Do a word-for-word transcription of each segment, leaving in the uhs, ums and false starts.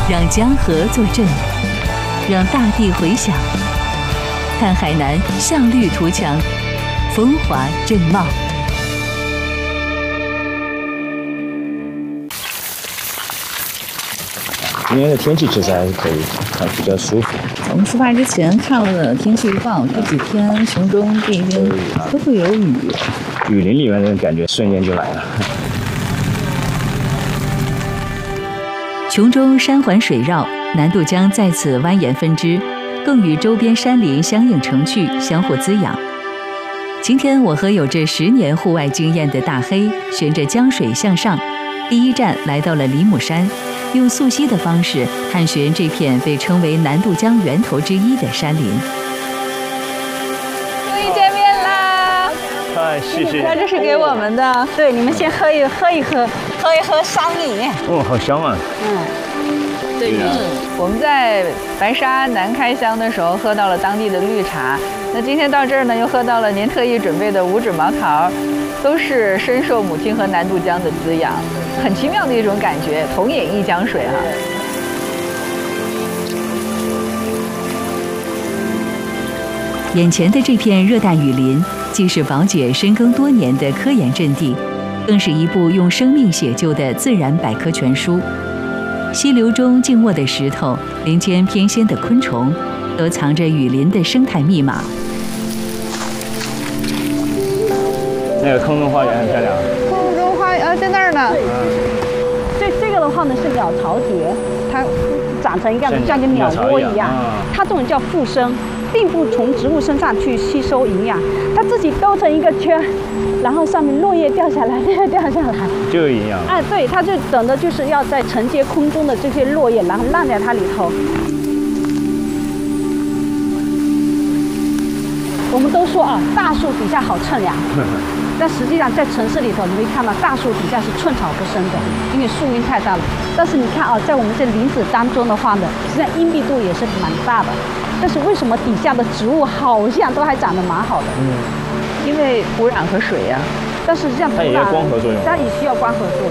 让江河作证，让大地回响。看海南向绿图强，风华正茂。 今天的天气其实还是可以，啊，比较舒服。 我们出发之前看了天气预报，这几天雄中这边都会有雨。 雨林里面的感觉瞬间就来了。 琼中山环水绕，南渡江在此蜿蜒分支，更与周边山林相映成趣，相互滋养。今天我和有着十年户外经验的大黑，循着江水向上，第一站来到了梨木山。用溯溪的方式探寻这片被称为南渡江源头之一的山林。 终于见面啦！ 哎，谢谢。 这是给我们的，对，你们先喝一喝一喝，喝一喝山里。 哦，好香啊！ 嗯，对，我们在白沙南开乡的时候喝到了当地的绿茶，那今天到这儿呢，又喝到了您特意准备的五指毛桃，都是深受母亲河南渡江的滋养。很奇妙的一种感觉，同饮一江水哈、啊。 眼前的这片热带雨林，既是宝姐深耕多年的科研阵地，更是一部用生命写就的自然百科全书。溪流中静卧的石头，林间翩跹的昆虫，都藏着雨林的生态密码。 那个空中花园很漂亮。 空中花园呃，在那儿呢。 这这个的话呢是鸟巢蝶，它长成一个像个鸟窝一样，它这种叫附生，并不从植物身上去吸收营养，它自己兜成一个圈，然后上面落叶掉下来，掉掉下来， 就有营养。 哎，对，它就等的就是要在承接空中的这些落叶，然后烂在它里头。我们都说啊，大树底下好乘凉。但实际上，在城市里头，你会看到大树底下是寸草不生的，因为树荫太大了。但是你看啊，在我们这林子当中的话呢，实际上荫蔽度也是蛮大的。但是为什么底下的植物好像都还长得蛮好的？ 嗯，因为土壤和水呀、啊。 但实际上， 它也要光合作用， 它也需要光合作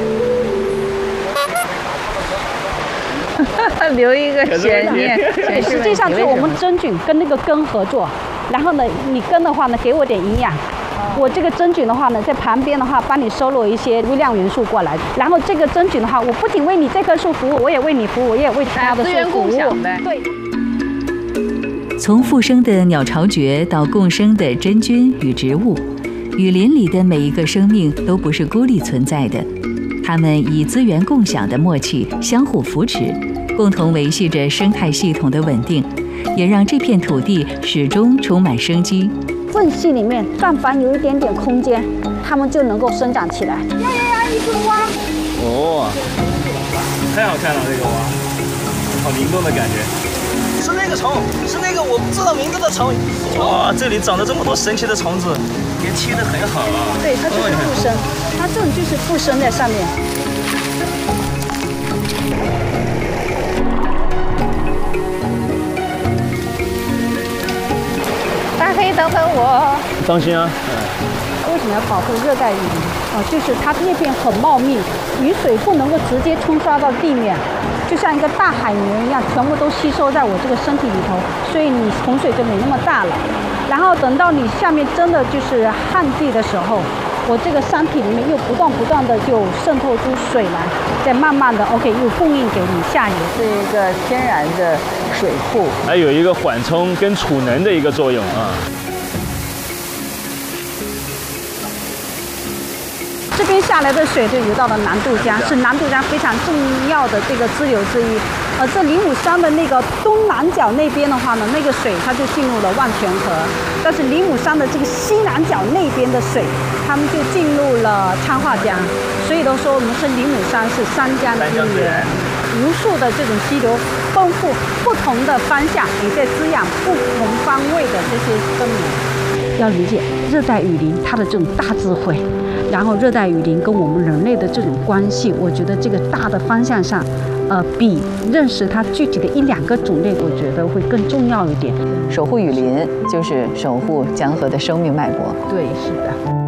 用。留一个悬念。 实际上是我们真菌跟那个根合作，然后呢，你根的话呢，给我点营养。我这个真菌的话呢，在旁边的话帮你收录一些微量元素过来，然后这个真菌的话，我不仅为你这棵树服务，我也为你服务，我也为其他的树服务。对。 从附生的鸟巢蕨到共生的真菌与植物，雨林里的每一个生命都不是孤立存在的，它们以资源共享的默契相互扶持，共同维系着生态系统的稳定，也让这片土地始终充满生机。 缝隙里面，但凡有一点点空间，它们就能够生长起来。呀呀呀！一只蛙！ 哦，太好看了，这个蛙，好灵动的感觉。是那个虫，是那个我不知道名字的虫。哇，这里长了这么多神奇的虫子，也贴得很好啊。 对，它就是附生，它这种就是附生在上面。 大黑，等等我。 当心啊！ 为什么要保护热带雨林？啊，就是它叶片很茂密，雨水不能够直接冲刷到地面，就像一个大海绵一样，全部都吸收在我这个身体里头，所以你洪水就没那么大了。然后等到你下面真的就是旱地的时候，我这个山体里面又不断不断的就渗透出水来，再慢慢的 OK 又供应给你下游， 是一个天然的水库， 还有一个缓冲跟储能的一个作用啊。 这边下来的水就流到了南渡江，是南渡江非常重要的这个支流之一。呃，这灵武山的那个东南角那边的话呢，那个水它就进入了万泉河，但是灵武山的这个西南角那边的水，它们就进入了昌化江。所以都说我们是灵武山是三江之源，无数的这种溪流丰富不同的方向，也在滋养不同方位的这些生命。要理解热带雨林它的这种大智慧。然后热带雨林跟我们人类的这种关系，我觉得这个大的方向上，呃，比认识它具体的一两个种类，我觉得会更重要一点。 守护雨林就是守护江河的生命脉搏。 对，是的。